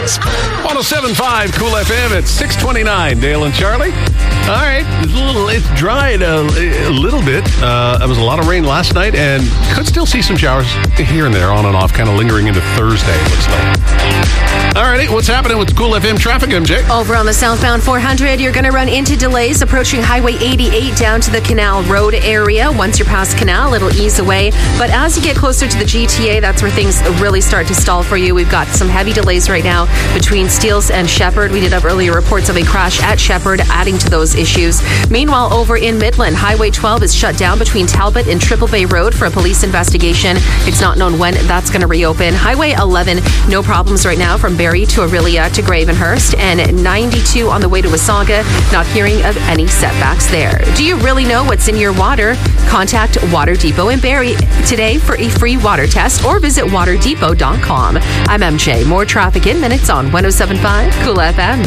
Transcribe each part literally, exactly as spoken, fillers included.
News. one oh seven point five Cool F M at six twenty-nine. Dale and Charlie. All right. It's, a little, it's dried a, a little bit. Uh, there was a lot of rain last night and could still see some showers here and there on and off, kind of lingering into Thursday, it looks like. All righty. What's happening with Cool F M traffic, M J? Over on the southbound four hundred, you're going to run into delays approaching Highway eighty-eight down to the Canal Road area. Once you're past Canal, it'll ease away. But as you get closer to the G T A, that's where things really start to stall for you. We've got some heavy delays right now between Steeles and Shepherd. We did have earlier reports of a crash at Shepherd, adding to those issues. Meanwhile, over in Midland, Highway twelve is shut down between Talbot and Triple Bay Road for a police investigation. It's not known when that's going to reopen. Highway eleven, no problems right now from Barrie to Aurelia to Gravenhurst, and ninety-two on the way to Wasaga, not hearing of any setbacks there. Do you really know what's in your water? Contact Water Depot in Barrie today for a free water test or visit water depot dot com. I'm M J. More traffic in minutes on one oh seven point five Cool F M.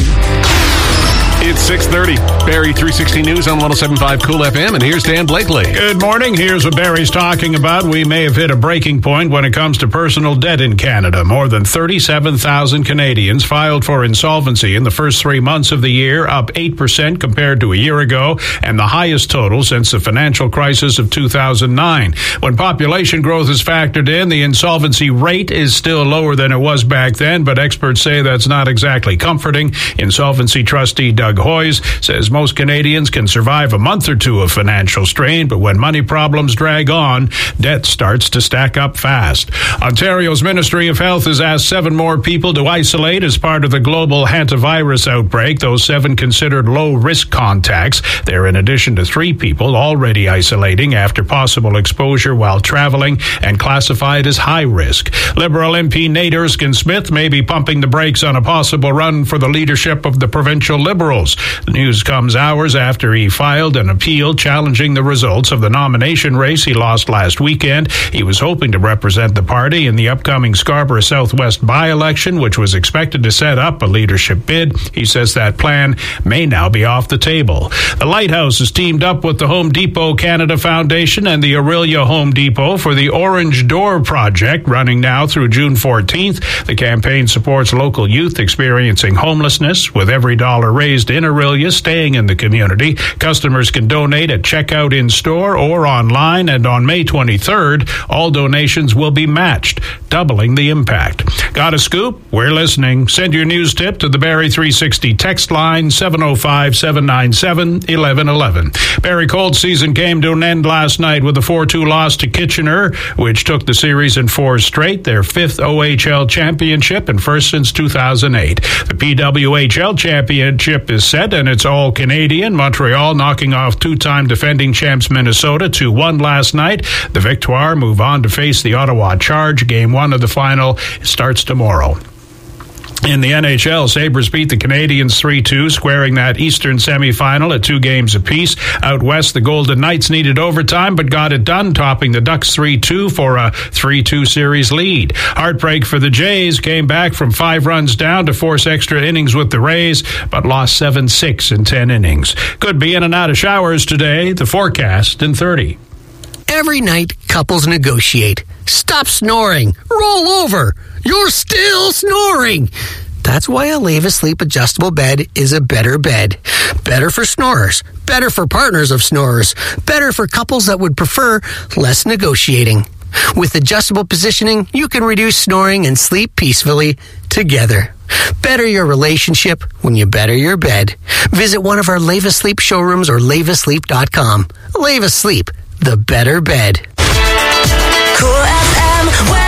It's six thirty. Barrie three sixty News on one oh seven point five Cool F M, and here's Dan Blakely. Good morning. Here's what Barrie's talking about. We may have hit a breaking point when it comes to personal debt in Canada. More than thirty-seven thousand Canadians filed for insolvency in the first three months of the year, up eight percent compared to a year ago, and the highest total since the financial crisis of two thousand nine. When population growth is factored in, the insolvency rate is still lower than it was back then, but experts say that's not exactly comforting. Insolvency trustee Doug Hoyes says most Canadians can survive a month or two of financial strain, but when money problems drag on, debt starts to stack up fast. Ontario's Ministry of Health has asked seven more people to isolate as part of the global hantavirus outbreak. Those seven considered low-risk contacts. They're in addition to three people already isolating after possible exposure while traveling and classified as high risk. Liberal M P Nate Erskine-Smith may be pumping the brakes on a possible run for the leadership of the provincial Liberals. The news comes hours after he filed an appeal challenging the results of the nomination race he lost last weekend. He was hoping to represent the party in the upcoming Scarborough Southwest by-election, which was expected to set up a leadership bid. He says that plan may now be off the table. The Lighthouse has teamed up with the Home Depot Canada Foundation and the Aurelia Home Depot for the Orange Door Project, running now through June fourteenth. The campaign supports local youth experiencing homelessness, with every dollar raised in Aurelia staying in the community. Customers can donate at checkout in-store or online, and on May twenty-third, all donations will be matched, doubling the impact. Got a scoop? We're listening. Send your news tip to the Barrie three sixty text line, seven oh five, seven nine seven, one one one one. Barrie Colts season came to an end last night with a four two loss to Kitchener, which took the series in four straight, their fifth O H L championship and first since two thousand eight. The P W H L championship is set, and it's all Canadian. Montreal knocking off two-time defending champs Minnesota two one last night. The Victoire move on to face the Ottawa Charge. Game one of the final starts tomorrow. In the N H L, Sabres beat the Canadiens three two, squaring that Eastern semifinal at two games apiece. Out west, the Golden Knights needed overtime, but got it done, topping the Ducks three two for a three two series lead. Heartbreak for the Jays, came back from five runs down to force extra innings with the Rays, but lost seven six in ten innings. Could be in and out of showers today. The forecast in thirty. Every night, couples negotiate. Stop snoring. Roll over. You're still snoring. That's why a Leva Sleep adjustable bed is a better bed. Better for snorers. Better for partners of snorers. Better for couples that would prefer less negotiating. With adjustable positioning, you can reduce snoring and sleep peacefully together. Better your relationship when you better your bed. Visit one of our Leva Sleep showrooms or leva sleep dot com. Leva Sleep, the better bed. Cool F M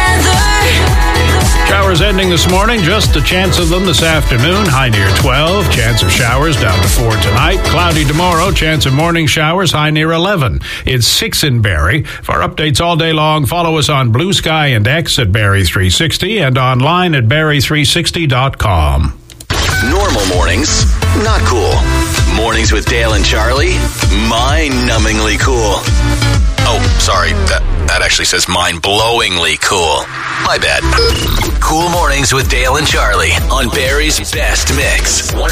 weather. Showers ending this morning, just a chance of them this afternoon. High near twelve. Chance of showers down to four tonight. Cloudy tomorrow. Chance of morning showers. High near eleven. It's six in Barrie. For updates all day long, follow us on Blue Sky and X at Barrie three sixty and online at barrie three sixty dot com. Normal mornings, not cool. Mornings with Dale and Charlie, mind-numbingly cool. Oh, sorry, that, that actually says mind-blowingly cool. My bad. Cool Mornings with Dale and Charlie on Barrie's Best Mix.